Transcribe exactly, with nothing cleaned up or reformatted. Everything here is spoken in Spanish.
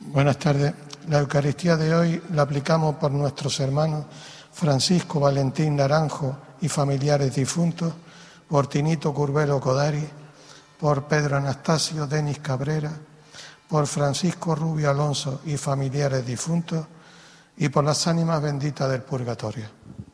Buenas tardes. La Eucaristía de hoy la aplicamos por nuestros hermanos Francisco Valentín Naranjo y familiares difuntos, por Tinito Curbelo Codari, por Pedro Anastasio Denis Cabrera, por Francisco Rubio Alonso y familiares difuntos, y por las ánimas benditas del purgatorio.